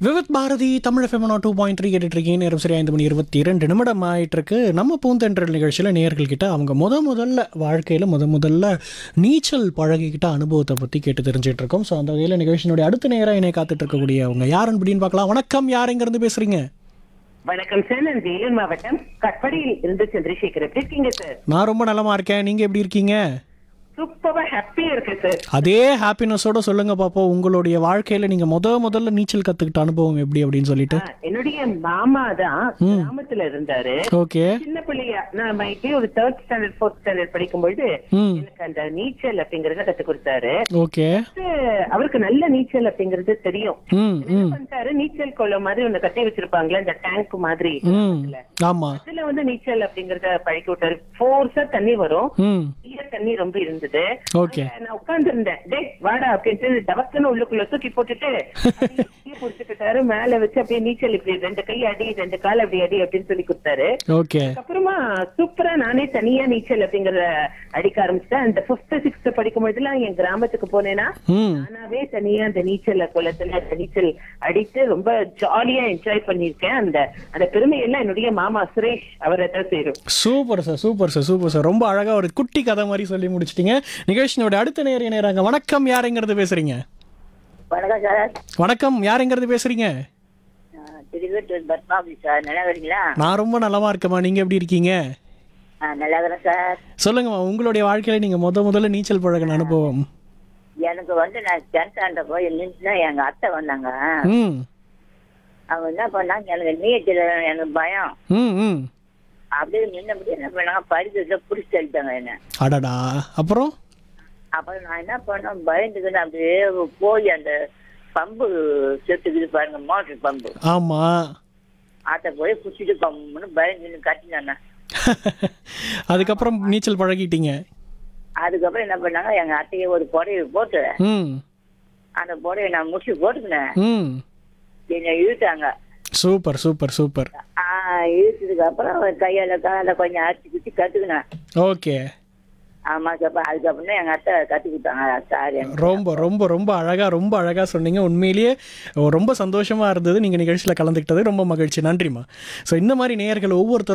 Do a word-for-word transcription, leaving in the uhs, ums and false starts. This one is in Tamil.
Vividh Bharathi Tamil FM two point three கேட்டுட்டு இருக்கீங்க. நேரம் சரி ஐந்து மணி இருபத்தி இரண்டு நிமிடம் ஆயிட்டு இருக்கு. நம்ம பூந்தென்றல் நிகழ்ச்சியில் நேயர்கள் கிட்ட அவங்க முத முதல்ல வாழ்க்கையில் முத முதல்ல நீச்சல் பழகிக்கிட்ட அனுபவத்தை பற்றி கேட்டு தெரிஞ்சிட்டு இருக்கோம். ஸோ அந்த வகையில் நிகழ்ச்சியினுடைய அடுத்த நேரம் என்னை காத்துட்டு இருக்கக்கூடிய அவங்க யார் அப்படின்னு பார்க்கலாம். வணக்கம், யார் எங்கேருந்து பேசுறீங்க? வணக்கம் சார், நான் வேலூர் மாவட்டம் கட்படியில் இருந்து சந்திரசேகர். எப்படி இருக்கீங்க சார்? நான் ரொம்ப நலமா இருக்கேன். நீங்க எப்படி இருக்கீங்க? சூப்பரா ஹாப்பியா இருக்கு சார். அதே ஹாப்பினஸோட சொல்லுங்க பாப்போம், உங்களுடைய வாழ்க்கையில நீங்க முத முதல்ல நீச்சல் கத்துக்கிட்ட அனுபவம் எப்படி அப்படின்னு சொல்லிட்டு. ஆ, என்னுடைய மாமா தான் கிராமத்துல இருந்தாரு. ஓகே. சின்ன பிள்ளையா நான் மைக்கே ஒரு தேர்ட் ஸ்டாண்டர்ட் ஃபோர்த் ஸ்டாண்டர்ட் படிக்கும் பொழுது எனக்கு அந்த நீச்சல் அப்படிங்கறத கத்து கொடுத்தாரு. ஓகே. அவருக்கு நல்ல நீச்சல் அப்படிங்கறது தெரியும். ம் ம் பண்ணிட்டாரு, நீச்சல் குளம் மாதிரி ஒண்ணு கட்டி வச்சிருப்பாங்களே இந்த டேங்க் மாதிரி. ஆமா. அதுல வந்து நீச்சல் அப்படிங்கறத பழக்கி விட்டாரு. ஃபோர்ஸா தண்ணி வரும், ம் தண்ணி ரொம்ப இருந்தது. ஓகே. நான் உட்கார்ந்து இருந்தேன். டேய் வாடா அப்படின்ட்டு டபக்குன்னு உள்ளுக்குள்ள தூக்கி போட்டுட்டு புடிச்சுக்கிட்டாரு. மேல வச்சு அப்படியே நீச்சல் இப்படி ரெண்டு கை அடி ரெண்டு கால் அப்படி அடி அப்படின்னு சொல்லி கொடுத்தாரு. ஓகே. அப்புறமா சூப்பரா நானே தனியா நீச்சல் அப்படிங்கறத அடிக்க ஆரம்பிச்சிட்டேன். அந்த பிப்த் சிக்ஸ்த் படிக்கும் போதுலாம் என் கிராமத்துக்கு போனேன்னா நானாவே தனியா அந்த நீச்சல் குளத்துல அந்த நீச்சல் அடித்து ரொம்ப ஜாலியா என்ஜாய் பண்ணிருக்கேன். அந்த அந்த பெருமை எல்லாம் என்னுடைய மாமா சுரேஷ் அவரை தான் சேரும். Super sir, super sir, super sir. ரொம்ப அழகா ஒரு குட்டி கதை மாதிரி சொல்லி முடிச்சிட்டீங்க. நிகழ்ச்சியோட அடுத்த நேர நேராங்க. வணக்கம், யார் எங்கிறது பேசுறீங்க? வணக்கம் சார். வணக்கம், யார் எங்கிறது பேசுறீங்க? திருவேட்டூர் பத்மாவதி சார். நல்லா இருக்கீங்களா? நான் ரொம்ப நலமா இருக்கேம்மா. நீங்க எப்படி இருக்கீங்க? நல்லா இருக்கிறேன் சார். சொல்லுங்கம்மா, உங்களுடைய வாழ்க்கையில நீங்க முத முதல்ல நீச்சல் பழகின அனுபவம். எனக்கு வந்து நான் டென்த் போய் நின்றுனா எங்க அத்தை வந்தாங்க. ம் அவங்க என்ன பண்ணாங்க, எனக்கு நீச்சல் எனக்கு பயம். ம் ம் அப்படியே நின்னபடி என்ன பண்ணாங்க, பரிசுல பிடிச்சி தள்ளிட்டாங்க என்ன. அடடா. அப்புறம் அப்புறம் நான் என்ன பண்ணேன், பயந்துக்கிட்டு அப்படியே போய் அந்த பம்பு செத்துக்குது பாருங்க, மோட்டர் பம்பு. ஆமா. அதை போய் குச்சிட்டு பம்புன்னு பயந்து கட்டினாங்க. அதுக்கப்புறம் நீச்சல் பழகிட்டீங்க. அதுக்கப்புறம் என்ன பண்ணாங்க, எங்க அத்தையை ஒரு புடவை போட்டு ம் அந்த புடவை நான் முடிச்சு போட்டுக்கினேன். ம் என்னை இழுத்தாங்க. Super super super. இழுத்ததுக்கு அப்புறம் கையால கால கொஞ்சம் அரைச்சி குச்சி கத்துக்கினேன். ஓகே. ஆமா சார். அதுக்கப்புறம் தான் எங்க அத்தை கத்து கொடுத்தாங்க சார். ரொம்ப ரொம்ப ரொம்ப அழகா ரொம்ப அழகா சொன்னீங்க. உண்மையிலேயே ரொம்ப சந்தோஷமா இருந்தது நீங்க நிகழ்ச்சியில கலந்துக்கிட்டது. ரொம்ப மகிழ்ச்சி. நன்றிம்மா. ஸோ இந்த மாதிரி நேயர்கள் ஒவ்வொருத்தரும்